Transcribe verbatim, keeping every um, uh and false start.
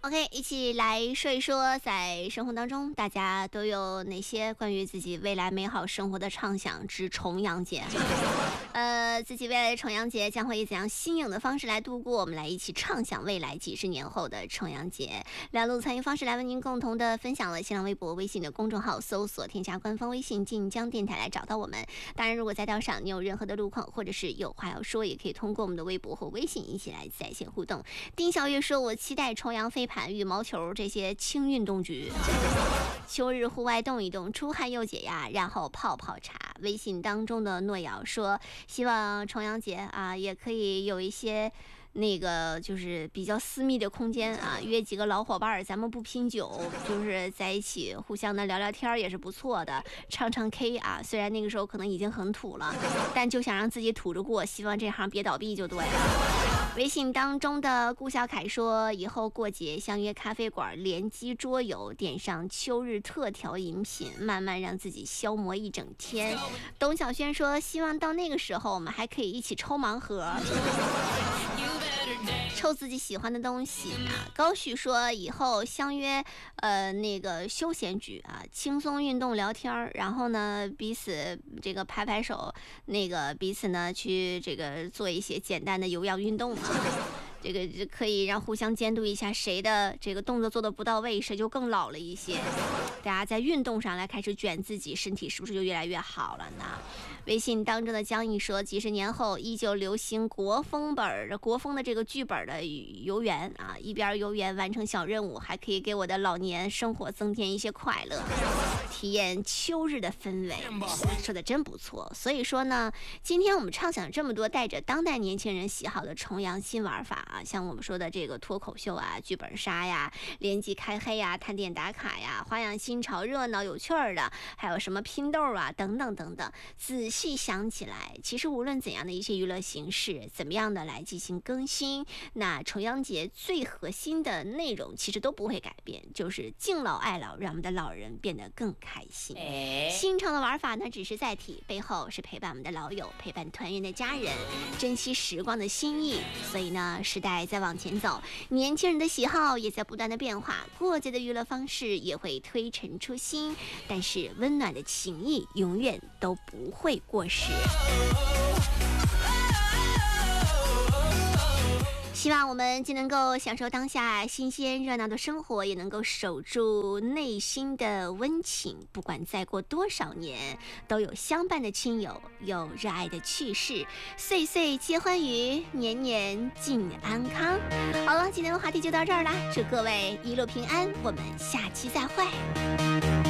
OK， 一起来说一说，在生活当中，大家都有哪些关于自己未来美好生活的畅想之重阳节？呃，自己未来的重阳节将会以怎样新颖的方式来度过？我们来一起畅想未来几十年后的重阳节。两路参与方式来为您共同的分享了新浪微博、微信的公众号，搜索添加官方微信晋江电台来找到我们。当然，如果在道上你有任何的路况，或者是有话要说，也可以通过我们的微博或微信一起来在线互动。丁小月说：“我期待重阳飞盘、羽毛球这些轻运动局，秋日户外动一动，出汗又解压，然后泡泡茶。”微信当中的诺瑶说：“希望重阳节啊，也可以有一些那个就是比较私密的空间啊，约几个老伙伴，咱们不拼酒，就是在一起互相的聊聊天也是不错的，唱唱 K 啊。虽然那个时候可能已经很土了，但就想让自己土着过，希望这行别倒闭就对了。”微信当中的顾小凯说：“以后过节相约咖啡馆，联机桌游，点上秋日特调饮品，慢慢让自己消磨一整天。”董小轩说：“希望到那个时候，我们还可以一起抽盲盒。”抽自己喜欢的东西啊。高旭说：“以后相约呃那个休闲局啊，轻松运动聊天，然后呢彼此这个拍拍手，那个彼此呢去这个做一些简单的有氧运动啊。”这个可以让互相监督一下谁的这个动作做的不到位，谁就更老了一些。大家在运动上来开始卷自己，身体是不是就越来越好了呢？微信当中的江毅说：“几十年后依旧流行国风本国风的这个剧本的游园啊，一边游园完成小任务，还可以给我的老年生活增添一些快乐，体验秋日的氛围。”说的真不错。所以说呢，今天我们畅想这么多带着当代年轻人喜好的重阳新玩法啊，像我们说的这个脱口秀啊、剧本杀呀、联机开黑呀、探店打卡呀、花样新潮、热闹有趣儿的，还有什么拼豆啊等等等等。仔细想起来，其实无论怎样的一些娱乐形式，怎么样的来进行更新，那重阳节最核心的内容其实都不会改变，就是敬老爱老，让我们的老人变得更开心。新潮的玩法呢只是载体，背后是陪伴我们的老友，陪伴团圆的家人，珍惜时光的心意。所以呢，时代在往前走，年轻人的喜好也在不断的变化，过节的娱乐方式也会推陈出新，但是温暖的情谊永远都不会过时。希望我们既能够享受当下新鲜热闹的生活，也能够守住内心的温情。不管再过多少年，都有相伴的亲友，有热爱的趣事，岁岁皆欢愉，年年尽安康。好了，今天的话题就到这儿啦，祝各位一路平安，我们下期再会。